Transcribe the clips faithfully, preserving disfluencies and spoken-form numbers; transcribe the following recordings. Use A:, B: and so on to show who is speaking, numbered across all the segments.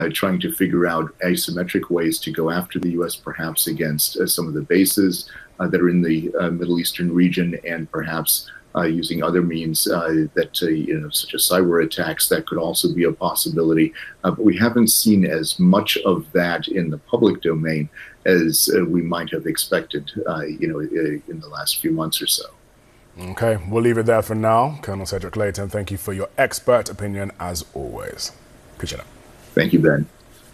A: uh, trying to figure out asymmetric ways to go after the U S, perhaps against uh, some of the bases uh, that are in the uh, Middle Eastern region, and perhaps uh, using other means uh, that, uh, you know, such as cyber attacks, that could also be a possibility. Uh, but we haven't seen as much of that in the public domain as uh, we might have expected, uh, you know, in the last few months or so.
B: Okay, we'll leave it there for now. Colonel Cedric Layton, thank you for your expert opinion as always. Appreciate it.
A: Thank you, Ben.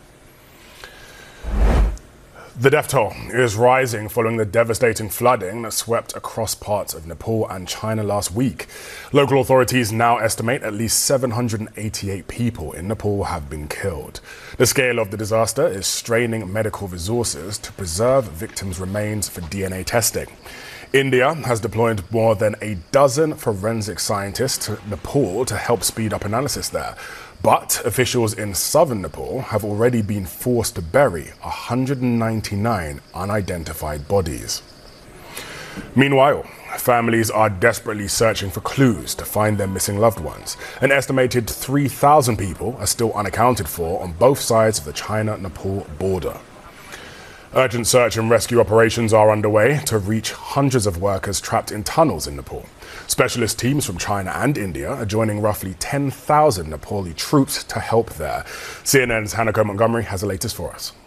B: The death toll is rising following the devastating flooding that swept across parts of Nepal and China last week. Local authorities now estimate at least seven hundred eighty-eight people in Nepal have been killed. The scale of the disaster is straining medical resources to preserve victims' remains for D N A testing. India has deployed more than a dozen forensic scientists to Nepal to help speed up analysis there. But officials in southern Nepal have already been forced to bury one hundred ninety-nine unidentified bodies. Meanwhile, families are desperately searching for clues to find their missing loved ones. An estimated three thousand people are still unaccounted for on both sides of the China-Nepal border. Urgent search and rescue operations are underway to reach hundreds of workers trapped in tunnels in Nepal. Specialist teams from China and India are joining roughly ten thousand Nepali troops to help there. C N N's Hanako Montgomery has the latest for us.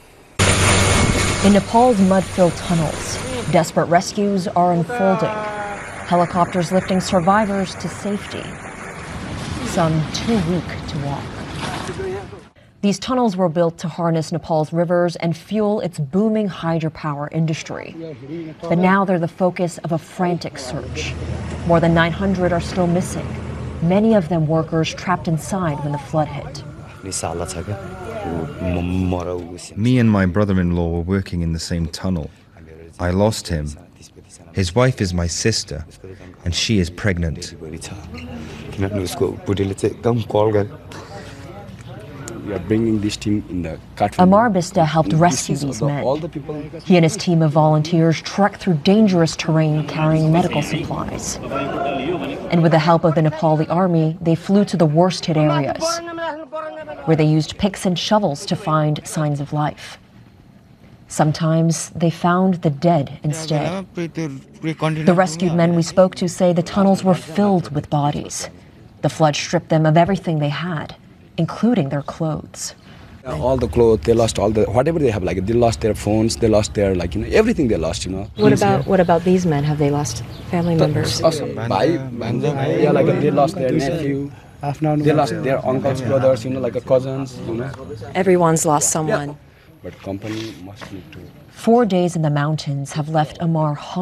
C: In Nepal's mud-filled tunnels, desperate rescues are unfolding. Helicopters lifting survivors to safety. Some too weak to walk. These tunnels were built to harness Nepal's rivers and fuel its booming hydropower industry. But now they're the focus of a frantic search. More than nine hundred are still missing, many of them workers trapped inside when the flood hit.
D: Me and my brother-in-law were working in the same tunnel. I lost him. His wife is my sister, and she is pregnant.
E: We are bringing this team in the
C: Amar Bista helped rescue these men. He and his team of volunteers trekked through dangerous terrain carrying medical supplies. And with the help of the Nepali army, they flew to the worst hit areas, where they used picks and shovels to find signs of life. Sometimes they found the dead instead. The rescued men we spoke to say the tunnels were filled with bodies. The flood stripped them of everything they had, including their clothes.
E: All the clothes, they lost all the, whatever they have, like they lost their phones, they lost their, like, you know, everything they lost, you know.
C: What about, what about these men? Have they lost family members?
E: Awesome. Yeah, like they lost their nephew, they lost their uncles, brothers, you know, like cousins, you know.
C: Everyone's lost someone.
E: Yeah. But company must need to.
C: Four days in the mountains have left Amar